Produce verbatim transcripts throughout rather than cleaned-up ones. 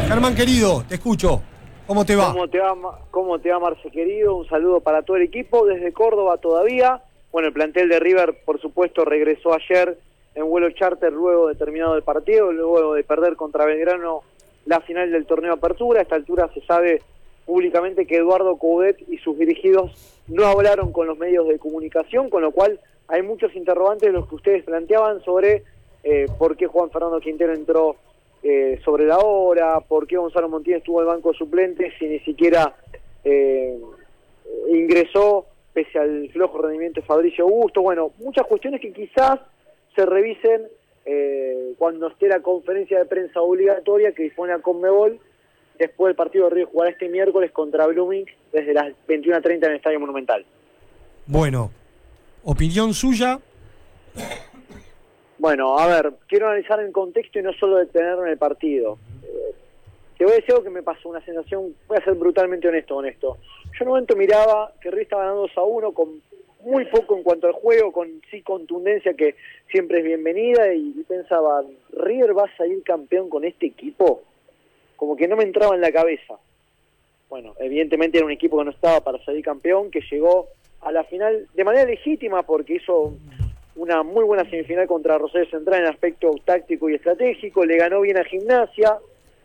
Germán querido, te escucho. ¿Cómo te va? ¿Cómo te va, cómo te va, Marce querido? Un saludo para todo el equipo desde Córdoba todavía. Bueno, el plantel de River, por supuesto, regresó ayer en vuelo charter luego de terminado el partido, luego de perder contra Belgrano la final del torneo Apertura. A esta altura se sabe públicamente que Eduardo Coudet y sus dirigidos no hablaron con los medios de comunicación, con lo cual hay muchos interrogantes de los que ustedes planteaban sobre eh, por qué Juan Fernando Quintero entró eh, sobre la hora, por qué Gonzalo Montiel estuvo en el banco de suplentes y ni siquiera eh, ingresó pese al flojo rendimiento de Fabricio Augusto. Bueno, muchas cuestiones que quizás se revisen eh, cuando esté la conferencia de prensa obligatoria que dispone la Conmebol. Después del partido de Río jugará este miércoles contra Blooming desde las veintiuna treinta en el Estadio Monumental. Bueno, opinión suya. Bueno, a ver, quiero analizar el contexto y no solo detenerme en el partido. Eh, te voy a decir algo que me pasó, una sensación, voy a ser brutalmente honesto con esto. Yo en un momento miraba que River estaba ganando dos a uno con muy poco en cuanto al juego, con sí contundencia que siempre es bienvenida, y pensaba, ¿River va a salir campeón con este equipo? Como que no me entraba en la cabeza. Bueno, evidentemente era un equipo que no estaba para salir campeón, que llegó a la final de manera legítima porque hizo una muy buena semifinal contra Rosario Central en aspecto táctico y estratégico, le ganó bien a Gimnasia,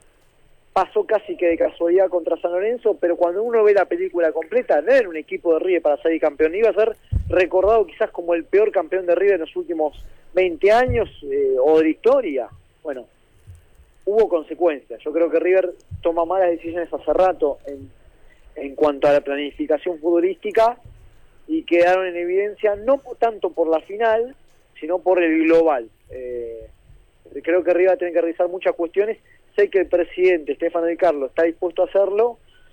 pasó casi que de casualidad contra San Lorenzo, pero cuando uno ve la película completa, no era un equipo de River para salir campeón, iba a ser recordado quizás como el peor campeón de River en los últimos veinte años eh, o de la historia. Bueno, hubo consecuencias. Yo creo que River toma malas decisiones hace rato en, en cuanto a la planificación futbolística y quedaron en evidencia no tanto por la final, sino por el global. Eh, creo que River tiene que revisar muchas cuestiones. Sé que el presidente, Stefano Di Carlo, está dispuesto a hacerlo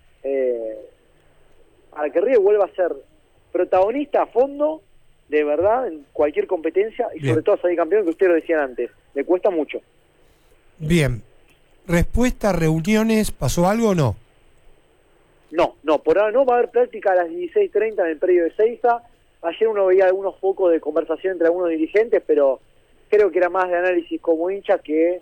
eh, para que River vuelva a ser protagonista a fondo, de verdad, en cualquier competencia y Bien. Sobre todo a salir campeón, que ustedes lo decían antes. Le cuesta mucho. Bien. Respuesta, reuniones, ¿pasó algo o no? No, no, por ahora no. Va a haber práctica a las dieciséis treinta en el predio de Seiza. Ayer uno veía algunos focos de conversación entre algunos dirigentes, pero creo que era más de análisis como hincha que,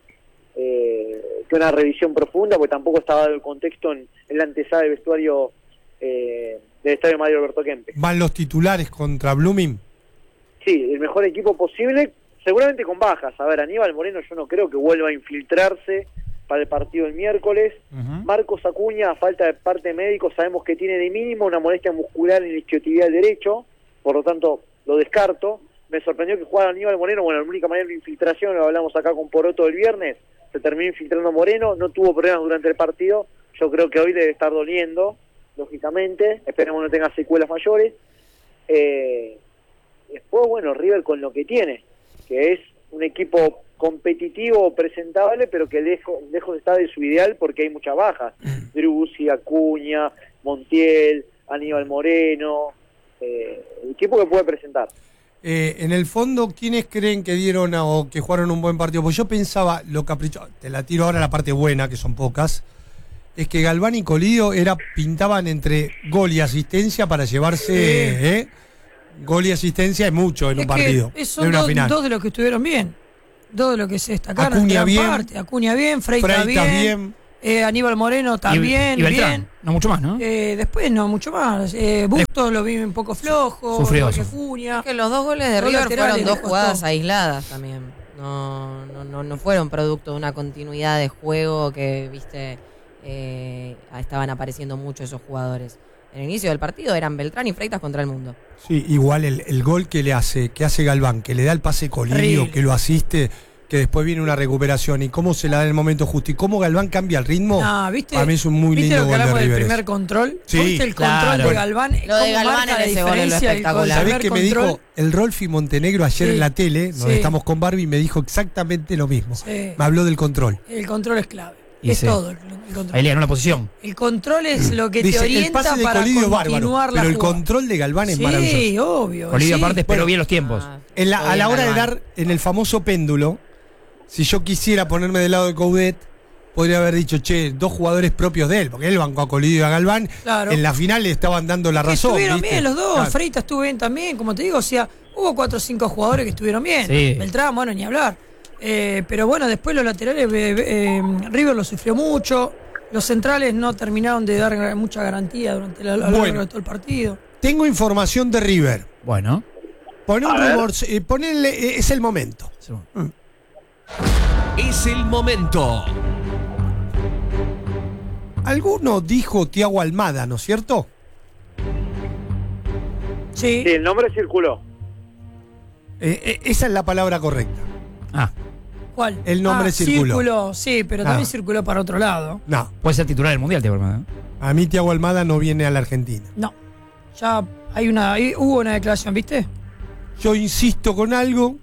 eh, que una revisión profunda, porque tampoco estaba dado el contexto en, en la antesala del vestuario eh, del Estadio Mario Alberto Kempes. ¿Van los titulares contra Blooming? Sí, el mejor equipo posible, seguramente con bajas. A ver, Aníbal Moreno yo no creo que vuelva a infiltrarse para el partido del miércoles. Uh-huh. Marcos Acuña, a falta de parte médico, sabemos que tiene de mínimo una molestia muscular en el isquiotibial derecho, por lo tanto lo descarto. Me sorprendió que jugara Aníbal Moreno. Bueno, la única manera de infiltración, lo hablamos acá con Poroto el viernes, se terminó infiltrando Moreno, no tuvo problemas durante el partido. Yo creo que hoy debe estar doliendo, lógicamente, esperemos no tenga secuelas mayores. Eh, después, bueno, River con lo que tiene, que es un equipo competitivo, presentable, pero que lejos, lejos está de su ideal porque hay muchas bajas. Druzzi, Acuña, Montiel, Aníbal Moreno, eh, el equipo que puede presentar. Eh, en el fondo, ¿quiénes creen que dieron a, o que jugaron un buen partido? Pues yo pensaba, lo capricho, te la tiro ahora la parte buena, que son pocas, es que Galván y Colidio era, pintaban entre gol y asistencia para llevarse, eh, eh, gol y asistencia es mucho en es un partido, son en una dos, final. dos de los que estuvieron bien. Dos de los que se destacaron. Acuña bien, parte. Acuña bien, Freitas, Freitas bien, bien. Eh, Aníbal Moreno también. Y, y Beltrán, bien. no mucho más, ¿no? Eh, después no mucho más. Eh, Bustos lo vi un poco flojo. Sufrió. Acuña. Que los dos goles de Los River laterales fueron dos les jugadas costó. aisladas también. No, no, no, no fueron producto de una continuidad de juego que, viste, eh, estaban apareciendo mucho esos jugadores. En el inicio del partido eran Beltrán y Freitas contra el mundo. Sí, igual el, el gol que le hace, que hace Galván, que le da el pase Colidio, Terrible. que lo asiste, que después viene una recuperación y cómo se la da en el momento justo y cómo Galván cambia el ritmo. No, ¿viste? Para mí es un muy ¿Viste lindo lo que gol de hablamos del River. primer control? Sí, ¿Viste el claro. control de Galván? Lo de ¿Cómo Galván marca en la ese gol es lo diferencia el espectacular. ¿Sabés primer qué me control? dijo el Rolfi Montenegro ayer Sí. en la tele, donde Sí. estamos con Barbie, y me dijo exactamente lo mismo? Sí. Me habló del control. El control es clave. Y es sí. todo el, el control. Ahí le ganó la posición. El control es lo que Dice, te el orienta pase de para Colidio es bárbaro, continuar la pero el jugada. control de Galván es Sí, maravilloso. obvio. Colidio sí. aparte esperó Bueno, bien los tiempos. Ah, En la, todo a la bien, hora de Galván. dar en el famoso péndulo, si yo quisiera ponerme del lado de Coudet, podría haber dicho, che, dos jugadores propios de él, porque él bancó a Colidio y a Galván. Claro. En la final le estaban dando la Que razón. estuvieron ¿viste? bien los dos, Claro. Freitas estuvo bien también, como te digo, o sea, hubo cuatro o cinco jugadores que estuvieron bien. Sí. Beltrán, bueno, ni hablar. Eh, pero bueno, después los laterales, eh, eh, River lo sufrió mucho. Los centrales no terminaron de dar mucha garantía durante la, a lo largo Bueno. de todo el partido. Tengo información de River. Bueno. Poné un A ver. rumor, eh, ponele, eh, es el momento. Es el momento. Alguno dijo Thiago Almada, ¿no es cierto? Sí. Sí, el nombre circuló. Eh, eh, esa es la palabra correcta. Ah, ¿Cuál? El nombre Ah, circuló. sí, pero Ah. también circuló para otro lado. No, puede ser titular del Mundial, Thiago Almada, ¿eh? a mí Thiago Almada no viene a la Argentina. No. Ya hay una, hay- hubo una declaración, ¿viste? Yo insisto con algo.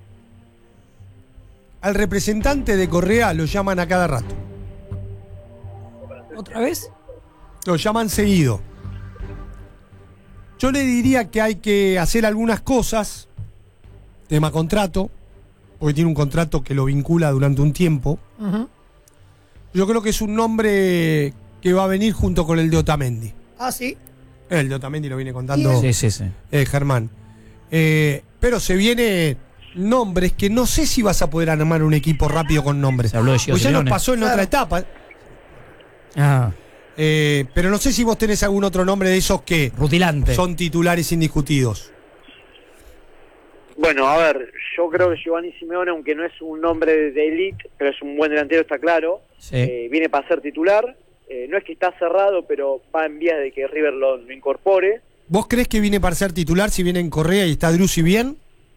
Al representante de Correa lo llaman a cada rato. ¿Otra vez? Lo llaman seguido. Yo le diría que hay que hacer algunas cosas. Tema contrato. Porque tiene un contrato que lo vincula durante un tiempo. Ujú. Yo creo que es un nombre que va a venir junto con el de Otamendi. Ah, sí. El de Otamendi lo viene contando Sí, sí, sí. eh, Germán. Eh, pero se vienen nombres que no sé si vas a poder armar un equipo rápido con nombres. Se habló de Gio Pues ya nos Simeone. pasó en Claro. otra etapa. Ah, Eh, pero no sé si vos tenés algún otro nombre de esos que rutilante. son titulares indiscutidos. Bueno, a ver, yo creo que Giovanni Simeone, aunque no es un nombre de elite, pero es un buen delantero, está claro. Sí. Eh, viene para ser titular. Eh, no es que está cerrado, pero va en vías de que River lo, lo incorpore. ¿Vos crees que viene para ser titular si viene en Correa y está Driussi bien?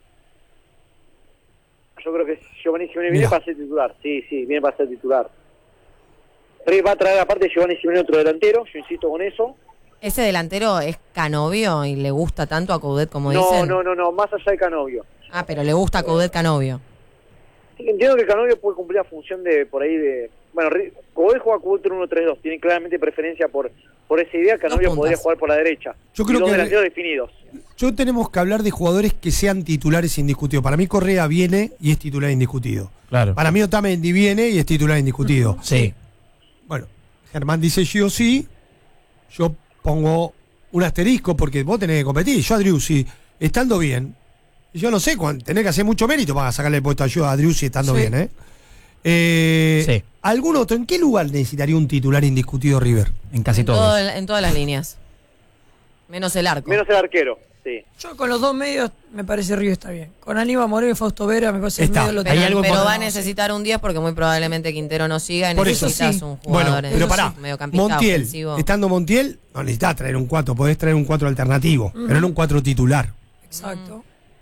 Yo creo que Giovanni Simeone viene Mirá. para ser titular. Sí, sí, viene para ser titular. River va a traer aparte de Giovanni Simeone otro delantero, yo insisto con eso. ¿Ese delantero es Canovio y le gusta tanto a Coudet como No, dicen? no, no, no, más allá de Canovio. Ah, pero le gusta a Coudet Canovio. Sí, entiendo que Canovio puede cumplir la función de por ahí de... Bueno, Coudet juega cuatro uno tres dos, tiene claramente preferencia por por esa idea. Canovio puntas. podría jugar por la derecha. Yo Y creo dos que- delanteros definidos. Yo tenemos que hablar de jugadores que sean titulares indiscutidos. Para mí Correa viene y es titular indiscutido. Claro. Para mí Otamendi viene y es titular indiscutido. Sí. Bueno, Germán dice sí o sí. Yo pongo un asterisco porque vos tenés que competir. Yo a Driussi, estando bien, y yo no sé, cuán- tenés que hacer mucho mérito para sacarle el puesto a yo a Driussi estando Sí. bien, ¿eh? Eh, Sí. ¿Algún otro? ¿En qué lugar necesitaría un titular indiscutido River? En casi en, todo todos. el- en todas las líneas. Menos el arco. Menos el arquero, sí. Yo con los dos medios me parece River está bien. Con Aníbal Moreno y Fausto Vera me parece Está. el medio lo Hay pero tiene. algo pero va a importante. necesitar un diez porque muy probablemente Quintero no siga y Por eso necesitas sí. un Bueno, jugador pero en- pará, mediocampista Montiel, ofensivo. estando Montiel, no necesitas traer un cuatro, podés traer un cuatro alternativo, pero no un cuatro titular. Exacto.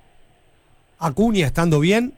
Acuña estando bien,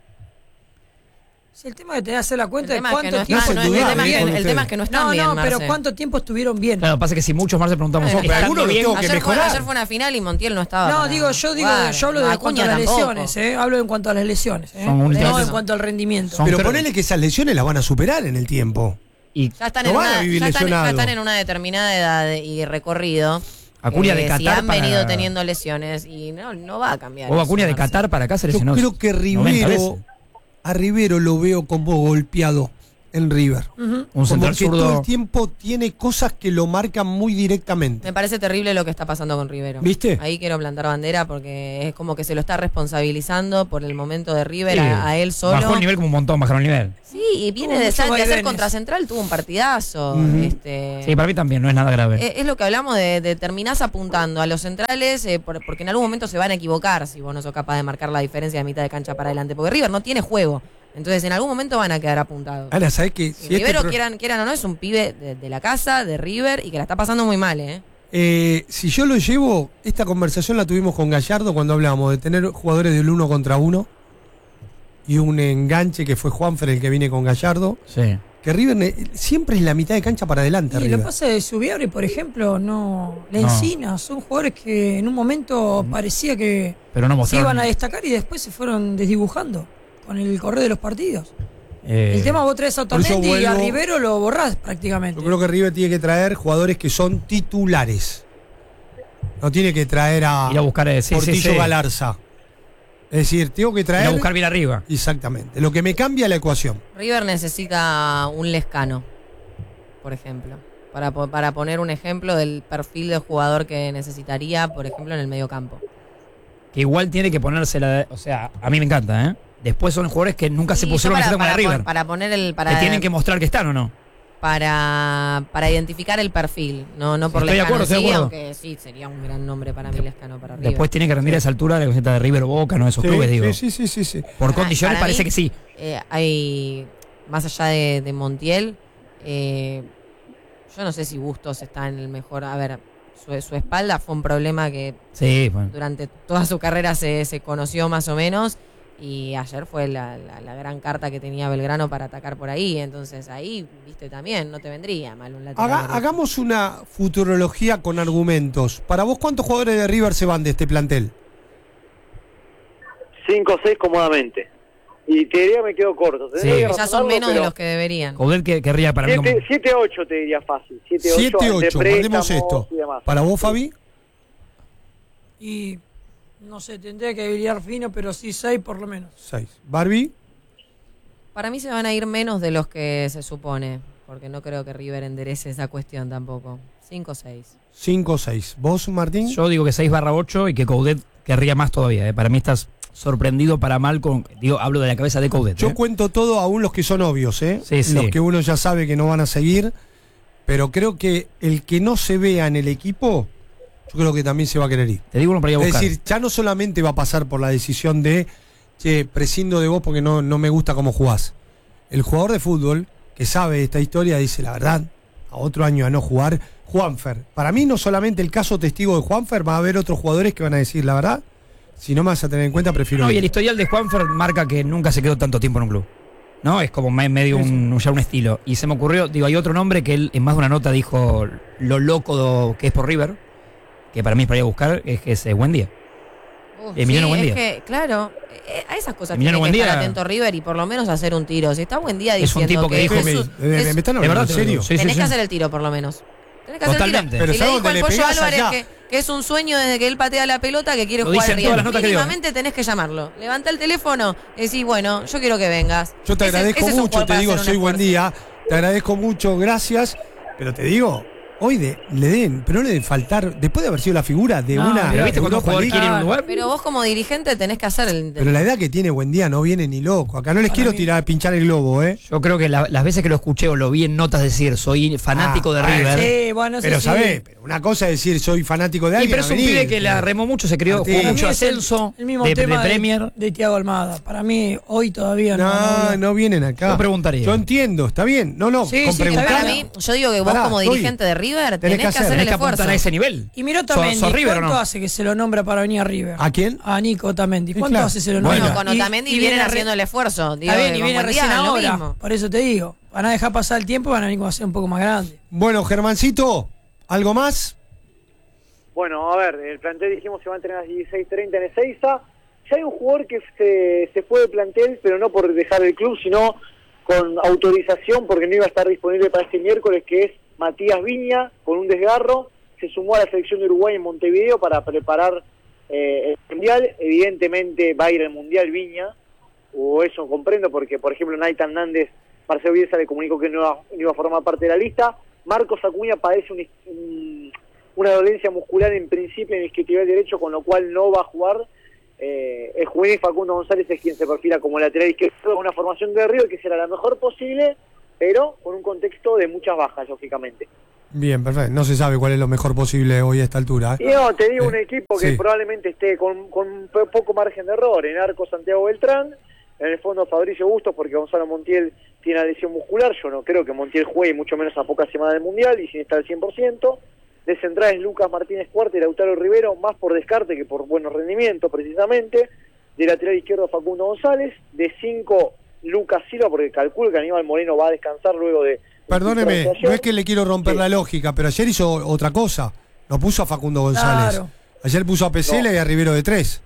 Si el tema de tener que hacer la cuenta El de tema es que cuánto no tiempo están, no no, es el, dudable, tema es eh, que, con el ustedes. tema es que no están No, bien, no, pero Marce. ¿cuánto tiempo estuvieron bien? Claro, pasa que si muchos más le preguntamos Bueno, hoy, pero ¿estando algunos los bien? tengo que Ayer fue, mejorar. ayer fue una final y Montiel no estaba. No, para digo, yo digo, jugar. yo hablo de Acuña cuanto a las tampoco. lesiones, ¿eh? Hablo en cuanto a las lesiones, ¿eh? Son un No tercio. en cuanto al rendimiento. Son- pero creo- ponele que esas lesiones las van a superar en el tiempo. Y Ya están, No en van a una, vivir ya, están, ya lesionados. están en una determinada edad y recorrido. Acuña que de Qatar Si han para- venido teniendo lesiones y no, no va a cambiar. o eso, Acuña de Marce. Qatar para acá se Yo lesionó creo que noventa Rivero, veces. a Rivero lo veo como golpeado en River. Ujú. Un Como central que todo zurdo. el tiempo tiene cosas que lo marcan muy directamente. Me parece terrible lo que está pasando con Rivero. ¿Viste? Ahí quiero plantar bandera porque es como que se lo está responsabilizando por el momento de River Sí. a, a él solo. Bajó el nivel como un montón, bajaron el nivel. Sí, y viene Tuvo de, muchos ser- de ser vaivenes. contracentral, tuvo un partidazo. Ujú. este, Sí, para mí también, no es nada grave. es, es lo que hablamos de, de terminás apuntando a los centrales eh, por- porque en algún momento se van a equivocar si vos no sos capaz de marcar la diferencia de mitad de cancha para adelante. Porque River no tiene juego. Entonces en algún momento van a quedar apuntados. Ana, ¿sabés qué? Y Si este Rivero, pro- quieran, quieran o no, es un pibe de, de la casa, de River, y que la está pasando muy mal, ¿eh? Eh, si yo lo llevo, esta conversación la tuvimos con Gallardo cuando hablábamos de tener jugadores del uno contra uno y un enganche que fue Juanfer el que viene con Gallardo. Sí. Que River ne- siempre es la mitad de cancha para adelante. Y lo River. que pasa es que Subiabre, por ejemplo, no. Lencina, son jugadores que en un momento parecía que Pero no se mostraron. iban a destacar y después se fueron desdibujando con el correr de los partidos. eh, El tema vos traes a por eso Otamendi y a vuelvo- Rivero lo borrás prácticamente. Yo creo que River tiene que traer jugadores que son titulares. No tiene que traer a ir a buscar eh, sí, sí, Portillo sí. Galarza. Es decir, tengo que Ir traer. a buscar bien arriba. Exactamente. Lo que me cambia la ecuación. River necesita un Lescano, por ejemplo. Para, po- para poner un ejemplo del perfil de jugador que necesitaría, por ejemplo, en el medio campo. Que igual tiene que ponérsela. de- O sea, a mí me encanta, ¿eh? Después son jugadores que nunca se Sí, pusieron yo la para, camiseta con la para, River. para poner el. Para, que tienen que mostrar que están o no. para, para identificar el perfil, no, no por Estoy de Lescano, acuerdo, estoy de sí, acuerdo. aunque sí, sería un gran nombre para mí Lescano para River. Después tiene que rendir a esa altura la camiseta de River o Boca, no de esos Sí, clubes, digo. sí, sí, sí, sí. Por Para- condiciones para parece mí, que sí. Eh, hay, más allá de, de Montiel, eh, yo no sé si Bustos está en el mejor. A ver, su, su espalda fue un problema que Sí, bueno. durante toda su carrera se, se conoció más o menos. Y ayer fue la, la, la gran carta que tenía Belgrano para atacar por ahí. Entonces ahí, viste, también no te vendría mal un lateral Haga- derecho. hagamos una futurología con argumentos. Para vos, ¿cuántos jugadores de River se van de este plantel? cinco o seis cómodamente. Y te diría me quedo corto. Sí, Que ya son menos de los que deberían. Coudet que querría para mí como... siete ocho te diría fácil. siete siete ocho, guardemos préstamos esto. y demás. ¿Para vos, Fabi? Y no sé, tendría que brillar fino, pero sí seis por lo menos. seis. ¿Barbie? Para mí se van a ir menos de los que se supone. Porque no creo que River enderece esa cuestión tampoco. cinco o seis. cinco o seis. ¿Vos, Martín? Yo digo que seis barra ocho y que Coudet querría más todavía. ¿eh? Para mí estás sorprendido para mal con... Digo, hablo de la cabeza de Coudet. Yo ¿eh? cuento todo, aún los que son obvios, ¿eh? Sí, sí. Los que uno ya sabe que no van a seguir. Pero creo que el que no se vea en el equipo, yo creo que también se va a querer ir. Te digo uno para ir a Es buscar. decir, ya no solamente va a pasar por la decisión de, che, prescindo de vos porque no, no me gusta cómo jugás. El jugador de fútbol que sabe esta historia dice, la verdad, a otro año a no jugar, Juanfer. Para mí no solamente el caso testigo de Juanfer, va a haber otros jugadores que van a decir, la verdad, si no me vas a tener en cuenta, prefiero No, y ir. el historial de Juanfer marca que nunca se quedó tanto tiempo en un club. ¿No? Es como me- medio un, ya un estilo. Y se me ocurrió, digo, hay otro nombre que él en más de una nota dijo lo loco do- que es por River, que para mí es para ir a buscar, es que es eh, Buendía. Uf, Emiliano sí, Buendía. es que, claro, eh, a esas cosas Emiliano tiene que estar Buendía- atento River y por lo menos hacer un tiro. Si está Buendía Es un diciendo tipo que dijo, es me, su- me- es- me están De hablando verdad, en te lo serio. digo. Sí, sí, tenés sí. que hacer el tiro por lo menos. Tenés que hacer Totalmente. el tiro. Pero Si le ¿sabes dijo dónde al le Pollo pegás Álvarez allá? que, que es un sueño desde que él patea la pelota que quiere Lo jugar dicen River. todas las notas que dio. Mínimamente tenés que llamarlo. Levanta el teléfono y decís, bueno, yo quiero que vengas. Yo te Ese- agradezco ese es un mucho, jugador te para digo, hacer un soy buen esfuerzo. día, te agradezco mucho, gracias, pero te digo, hoy de, le den, pero no le debe faltar, después de haber sido la figura de No, una Pero viste cuando un Europa jugador League, quiere ir a un lugar. Pero vos como dirigente tenés que hacer el... pero la edad que tiene Buendía no viene ni loco. Acá no les Para quiero mí- tirar, pinchar el globo, ¿eh? Yo creo que la- las veces que lo escuché o lo vi en notas decir soy fanático Ah, de bueno, River. Sí, bueno, eso Pero sí. sabés, pero una cosa es decir soy fanático de Y alguien. pero a es un venir, pibe que la remó mucho, se crió, Martín. jugó Para mucho mí es el- ascenso el mismo de, de tema de, Premier. de Thiago Almada. Para mí, hoy todavía no. No, no, no vienen acá. Yo preguntaría. Yo entiendo, está bien. No, no, Sí, con sí, preguntar. Para Claro. mí, yo digo que vos Pará, como estoy. dirigente de River Tenés tenés, que que hacer, hacer Tenés el que apuntar esfuerzo. a ese nivel. Y miró ¿Sos- Otamendi, sos River o ¿cuánto no? hace que se lo nombra para venir a River? ¿A quién? A Nico Otamendi. Sí, ¿Cuánto claro. hace se lo Bueno, nombra? Bueno, con Y- Otamendi y vienen viene haciendo re- el esfuerzo. Digo, Está bien, y con viene Buendía, recién lo ahora. mismo. Por eso te digo. Van a dejar pasar el tiempo y van a venir a ser un poco más grandes. Bueno, Germancito, ¿algo más? Bueno, a ver, el plantel dijimos se va a entrenar a las dieciséis treinta en Ezeiza. Ya hay un jugador que se, se fue del plantel, pero no por dejar el club, sino con autorización, porque no iba a estar disponible para este miércoles, que es Matías Viña, con un desgarro. Se sumó a la selección de Uruguay en Montevideo para preparar eh, el Mundial. Evidentemente va a ir al Mundial Viña, o eso comprendo, porque por ejemplo Nathan Nández, Marcelo Bielsa le comunicó que no iba, no iba a formar parte de la lista. Marcos Acuña padece un, un, una dolencia muscular en principio en el isquiotibial derecho, con lo cual no va a jugar. Eh, el juvenil Facundo González es quien se perfila como lateral izquierdo, una formación de River que será la mejor posible, pero con un contexto de muchas bajas, lógicamente. Bien, perfecto. No se sabe cuál es lo mejor posible hoy a esta altura. Y no, te digo Eh, un equipo que sí. probablemente esté con, con po- poco margen de error. En arco Santiago Beltrán, en el fondo Fabricio Bustos, porque Gonzalo Montiel tiene una lesión muscular. Yo no creo que Montiel juegue, mucho menos a pocas semanas del Mundial y sin estar al cien por ciento. De centrales Lucas Martínez Cuarta y Lautaro Rivero, más por descarte que por buenos rendimientos precisamente. De lateral izquierdo Facundo González. De cinco Lucas Silva, porque calculo que Aníbal Moreno va a descansar luego de... Perdóneme, no es que le quiero romper Sí. la lógica, pero ayer hizo otra cosa. No puso a Facundo González. Claro. Ayer puso a Pesela No. y a Rivero de tres.